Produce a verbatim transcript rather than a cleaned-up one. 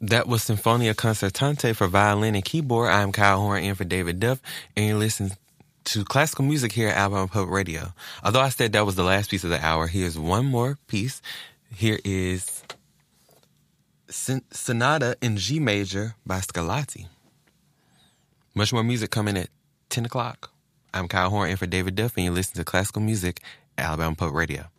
That was Sinfonia Concertante for violin and keyboard. I'm Kyle Horn in for David Duff, and you're listening to classical music here at Alabama Public Radio. Although I said that was the last piece of the hour, here's one more piece. Here is Sonata in G Major by Scarlatti. Much more music coming at ten o'clock. I'm Kyle Horn in for David Duff, and you're listening to classical music at Alabama Public Radio.